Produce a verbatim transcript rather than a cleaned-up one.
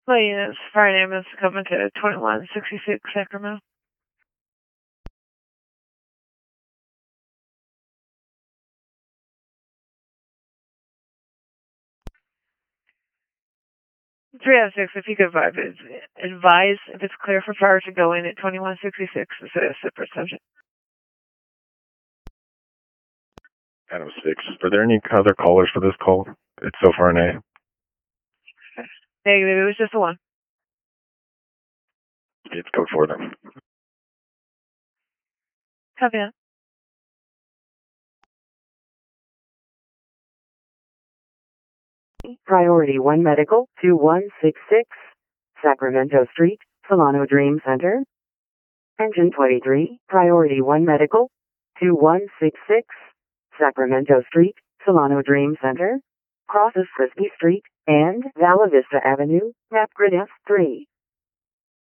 Well, units, fire and ambulance coming to twenty-one sixty-six Sacramento. three out of six, if you could advise, advise if it's clear for fire to go in at twenty-one sixty-six as a separate subject. Adam six. Are there any other callers for this call? It's so far an A. Negative, it was just the one. It's code four then. Copy that. Priority one Medical, two one six six, Sacramento Street, Solano Dream Center. Engine twenty-three, Priority one Medical, two one six six, Sacramento Street, Solano Dream Center. Crosses Frisbee Street and Vala Vista Avenue, map grid F three.